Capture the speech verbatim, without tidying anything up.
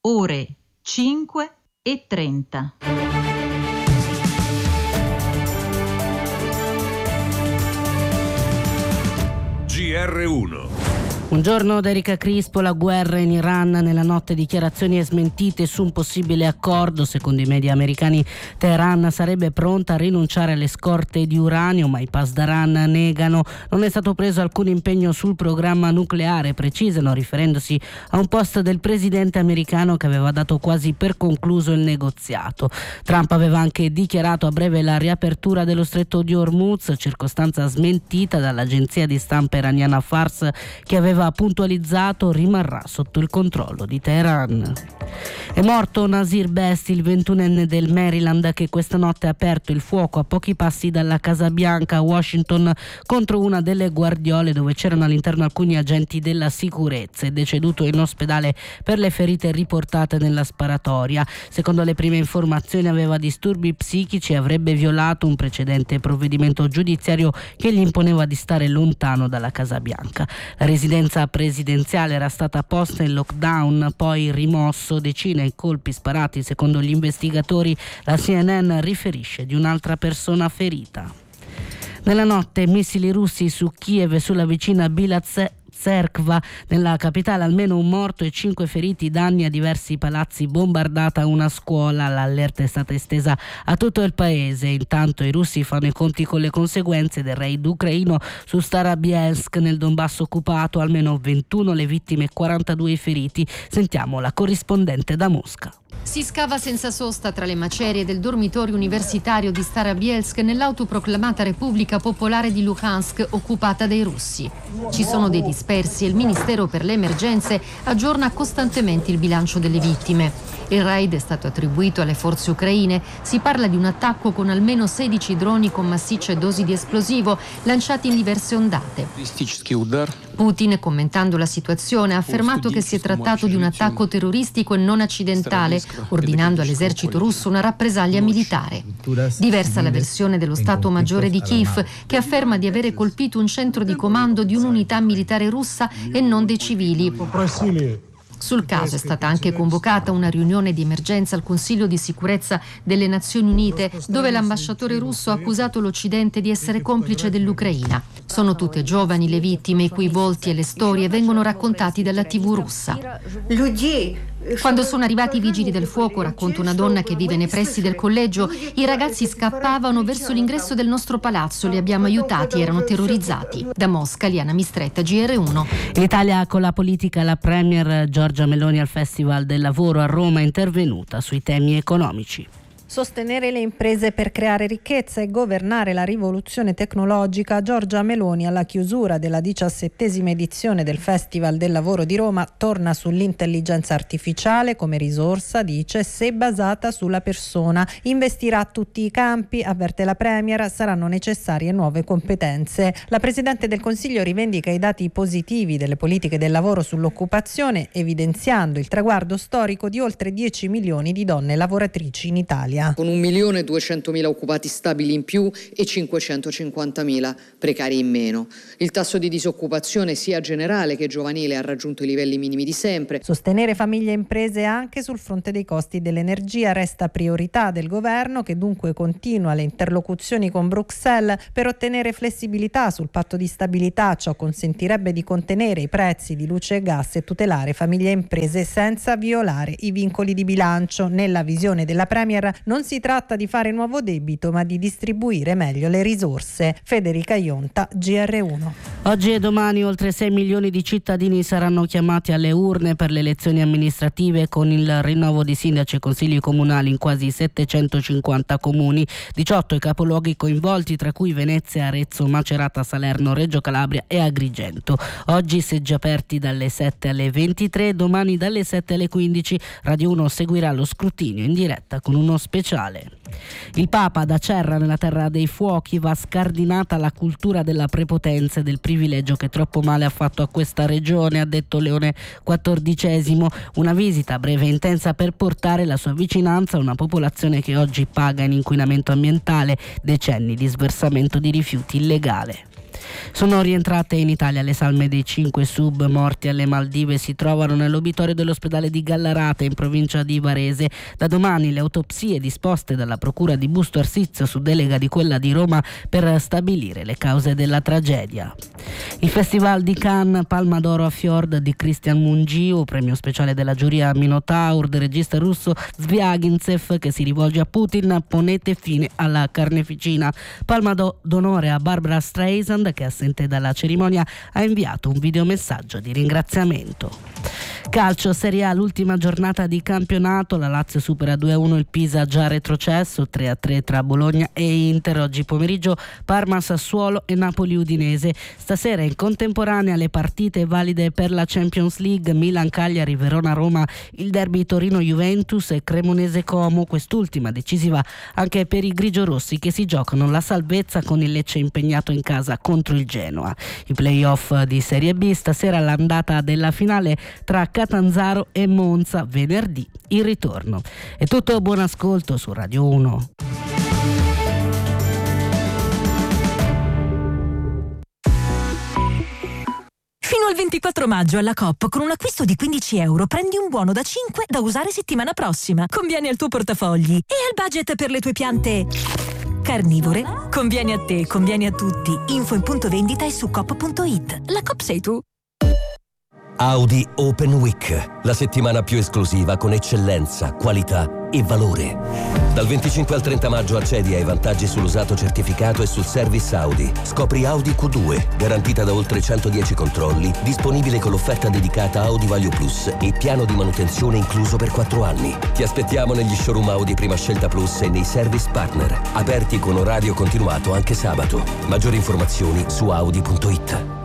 ore cinque e trenta. G R uno. Buongiorno da Erika Crispo. La guerra in Iran, nella notte dichiarazioni e smentite su un possibile accordo. Secondo i media americani Teheran sarebbe pronta a rinunciare alle scorte di uranio, ma i Pasdaran negano. Non è stato preso alcun impegno sul programma nucleare, precisano, riferendosi a un post del presidente americano che aveva dato quasi per concluso il negoziato. Trump aveva anche dichiarato a breve la riapertura dello stretto di Hormuz, circostanza smentita dall'agenzia di stampa iraniana Fars, che aveva puntualizzato rimarrà sotto il controllo di Teheran. È morto Nasir Best, il ventunenne del Maryland, che questa notte ha aperto il fuoco a pochi passi dalla Casa Bianca a Washington contro una delle guardiole dove c'erano all'interno alcuni agenti della sicurezza. È deceduto in ospedale per le ferite riportate nella sparatoria. Secondo le prime informazioni aveva disturbi psichici e avrebbe violato un precedente provvedimento giudiziario che gli imponeva di stare lontano dalla Casa Bianca. La residenza presidenziale era stata posta in lockdown, poi rimosso. Decine i colpi sparati, secondo gli investigatori. La C N N riferisce di un'altra persona ferita. Nella notte missili russi su Kiev e sulla vicina Bilatse Cerkva, nella capitale, almeno un morto e cinque feriti, danni a diversi palazzi, bombardata una scuola. L'allerta è stata estesa a tutto il paese. Intanto i russi fanno i conti con le conseguenze del raid ucraino su Starobielsk nel Donbass occupato, almeno ventuno le vittime e quarantadue i feriti. Sentiamo la corrispondente da Mosca. Si scava senza sosta tra le macerie del dormitorio universitario di Starobielsk nell'autoproclamata Repubblica Popolare di Luhansk occupata dai russi. Ci sono dei dispersi e il Ministero per le Emergenze aggiorna costantemente il bilancio delle vittime. Il raid è stato attribuito alle forze ucraine. Si parla di un attacco con almeno sedici droni con massicce dosi di esplosivo lanciati in diverse ondate. Putin, commentando la situazione, ha affermato che si è trattato di un attacco terroristico e non accidentale, ordinando all'esercito russo una rappresaglia militare. Diversa la versione dello Stato Maggiore di Kiev, che afferma di avere colpito un centro di comando di un'unità militare russa e non dei civili. Sul caso è stata anche convocata una riunione di emergenza al Consiglio di sicurezza delle Nazioni Unite, dove l'ambasciatore russo ha accusato l'Occidente di essere complice dell'Ucraina. Sono tutte giovani le vittime, i cui volti e le storie vengono raccontati dalla tivù russa. Quando sono arrivati i vigili del fuoco, racconta una donna che vive nei pressi del collegio, i ragazzi scappavano verso l'ingresso del nostro palazzo, li abbiamo aiutati, erano terrorizzati. Da Mosca, Liana Mistretta, G R uno. In Italia, con la politica, la premier Giorgia Meloni al Festival del Lavoro a Roma è intervenuta sui temi economici. Sostenere le imprese per creare ricchezza e governare la rivoluzione tecnologica. Giorgia Meloni, alla chiusura della diciassettesima edizione del Festival del Lavoro di Roma, torna sull'intelligenza artificiale come risorsa, dice, se basata sulla persona. Investirà tutti i campi, avverte la Premier, saranno necessarie nuove competenze. La Presidente del Consiglio rivendica i dati positivi delle politiche del lavoro sull'occupazione, evidenziando il traguardo storico di oltre dieci milioni di donne lavoratrici in Italia. Con un milione duecentomila occupati stabili in più e cinquecentocinquantamila precari in meno. Il tasso di disoccupazione sia generale che giovanile ha raggiunto i livelli minimi di sempre. Sostenere famiglie e imprese anche sul fronte dei costi dell'energia resta priorità del governo, che dunque continua le interlocuzioni con Bruxelles per ottenere flessibilità sul patto di stabilità. Ciò consentirebbe di contenere i prezzi di luce e gas e tutelare famiglie e imprese senza violare i vincoli di bilancio. Nella visione della Premier non si tratta di fare nuovo debito, ma di distribuire meglio le risorse. Federica Ionta, G R uno. Oggi e domani oltre sei milioni di cittadini saranno chiamati alle urne per le elezioni amministrative, con il rinnovo di sindaci e consigli comunali in quasi settecentocinquanta comuni. diciotto i capoluoghi coinvolti, tra cui Venezia, Arezzo, Macerata, Salerno, Reggio Calabria e Agrigento. Oggi seggi aperti dalle sette alle ventitré, domani dalle sette alle quindici. Radio uno seguirà lo scrutinio in diretta con uno speciale. Il Papa ad Acerra, nella terra dei fuochi, va scardinata la cultura della prepotenza e del privilegio che troppo male ha fatto a questa regione, ha detto Leone quattordicesimo. Una visita breve e intensa per portare la sua vicinanza a una popolazione che oggi paga in inquinamento ambientale, decenni di sversamento di rifiuti illegale. Sono rientrate in Italia le salme dei cinque sub morti alle Maldive. Si trovano nell'obitorio dell'ospedale di Gallarate in provincia di Varese. Da domani le autopsie disposte dalla procura di Busto Arsizio su delega di quella di Roma per stabilire le cause della tragedia. Il Festival di Cannes, Palma d'Oro a Fjord di Christian Mungiu, premio speciale della giuria Minotaur del regista russo Zvyagintsev che si rivolge a Putin: ponete fine alla carneficina. Palma d'onore a Barbara Streisand che, assente dalla cerimonia, ha inviato un videomessaggio di ringraziamento. Calcio Serie A, l'ultima giornata di campionato, la Lazio supera due a uno il Pisa già retrocesso, tre a tre tra Bologna e Inter. Oggi pomeriggio Parma Sassuolo e Napoli Udinese. Stasera in contemporanea le partite valide per la Champions League: Milan Cagliari, Verona Roma, il derby Torino Juventus e Cremonese Como, quest'ultima decisiva anche per i grigiorossi che si giocano la salvezza con il Lecce impegnato in casa contro il Genoa. I playoff di Serie B, stasera l'andata della finale tra Catanzaro e Monza, venerdì il ritorno. È tutto, buon ascolto su Radio uno. Fino al ventiquattro maggio alla Coop con un acquisto di quindici euro prendi un buono da cinque da usare settimana prossima. Conviene al tuo portafogli e al budget per le tue piante carnivore. Conviene a te, conviene a tutti. Info in punto vendita e su coop punto it. La Coop sei tu. Audi Open Week, la settimana più esclusiva con eccellenza, qualità e valore. Dal venticinque al trenta maggio accedi ai vantaggi sull'usato certificato e sul service Audi. Scopri Audi Q due, garantita da oltre centodieci controlli, disponibile con l'offerta dedicata Audi Value Plus e piano di manutenzione incluso per quattro anni. Ti aspettiamo negli showroom Audi Prima Scelta Plus e nei service partner, aperti con orario continuato anche sabato. Maggiori informazioni su audi punto it.